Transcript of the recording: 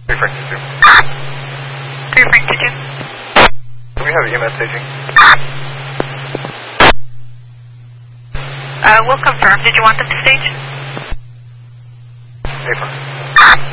Frequency 2. Frequency 2. Do we have EMS staging? We'll confirm. Did you want them to stage? Affirm.